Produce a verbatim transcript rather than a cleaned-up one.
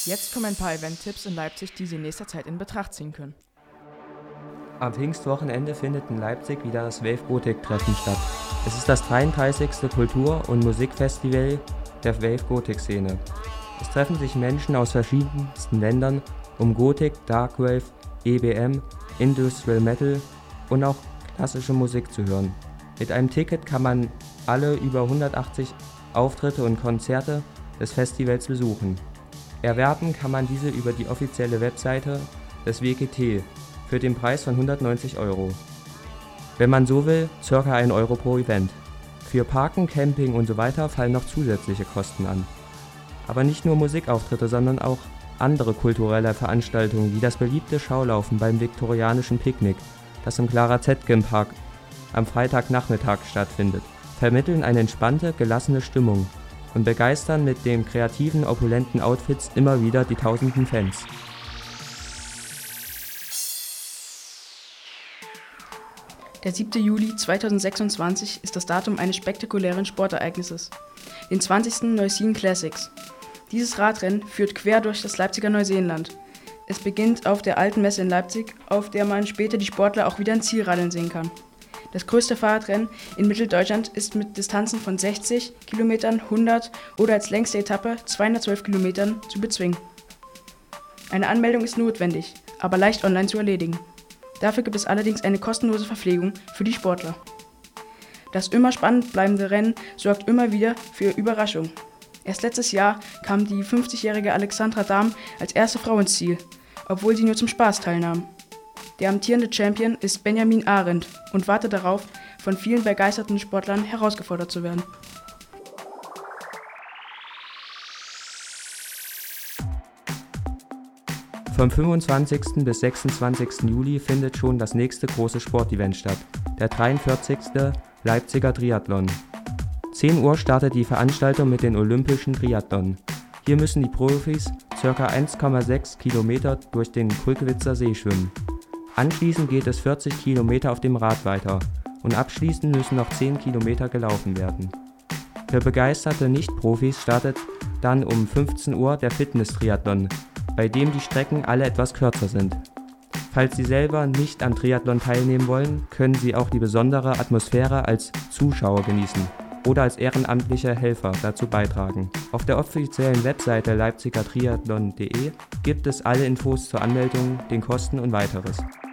Jetzt kommen ein paar Event-Tipps in Leipzig, die Sie in nächster Zeit in Betracht ziehen können. Am Pfingstwochenende findet in Leipzig wieder das Wave Gothic-Treffen statt. Es ist das dreiunddreißigste Kultur- und Musikfestival der Wave Gothic-Szene. Es treffen sich Menschen aus verschiedensten Ländern, um Gothic, Darkwave, E B M, Industrial Metal und auch klassische Musik zu hören. Mit einem Ticket kann man alle über hundertachtzig Auftritte und Konzerte des Festivals besuchen. Erwerben kann man diese über die offizielle Webseite des W G T für den Preis von hundertneunzig Euro. Wenn man so will, ca. ein Euro pro Event. Für Parken, Camping und so weiter fallen noch zusätzliche Kosten an. Aber nicht nur Musikauftritte, sondern auch andere kulturelle Veranstaltungen wie das beliebte Schaulaufen beim Viktorianischen Picknick, das im Clara Zetkin Park am Freitagnachmittag stattfindet, vermitteln eine entspannte, gelassene Stimmung und begeistern mit den kreativen, opulenten Outfits immer wieder die tausenden Fans. Der siebte Juli zweitausendsechsundzwanzig ist das Datum eines spektakulären Sportereignisses, den zwanzigsten Neuseeland Classics. Dieses Radrennen führt quer durch das Leipziger Neuseenland. Es beginnt auf der Alten Messe in Leipzig, auf der man später die Sportler auch wieder in Zielradeln sehen kann. Das größte Fahrradrennen in Mitteldeutschland ist mit Distanzen von sechzig Kilometern, hundert oder als längste Etappe zweihundertzwölf Kilometern zu bezwingen. Eine Anmeldung ist notwendig, aber leicht online zu erledigen. Dafür gibt es allerdings eine kostenlose Verpflegung für die Sportler. Das immer spannend bleibende Rennen sorgt immer wieder für Überraschungen. Erst letztes Jahr kam die fünfzigjährige Alexandra Dahm als erste Frau ins Ziel, obwohl sie nur zum Spaß teilnahm. Der amtierende Champion ist Benjamin Arendt und wartet darauf, von vielen begeisterten Sportlern herausgefordert zu werden. Vom fünfundzwanzigsten bis sechsundzwanzigsten Juli findet schon das nächste große Sportevent statt, der dreiundvierzigste Leipziger Triathlon. zehn Uhr startet die Veranstaltung mit den Olympischen Triathlon. Hier müssen die Profis ca. eins Komma sechs Kilometer durch den Kulkwitzer See schwimmen. Anschließend geht es vierzig Kilometer auf dem Rad weiter und abschließend müssen noch zehn Kilometer gelaufen werden. Für begeisterte Nicht-Profis startet dann um fünfzehn Uhr der Fitness-Triathlon, bei dem die Strecken alle etwas kürzer sind. Falls Sie selber nicht am Triathlon teilnehmen wollen, können Sie auch die besondere Atmosphäre als Zuschauer genießen oder als ehrenamtliche Helfer dazu beitragen. Auf der offiziellen Webseite leipziger triathlon punkt de gibt es alle Infos zur Anmeldung, den Kosten und weiteres.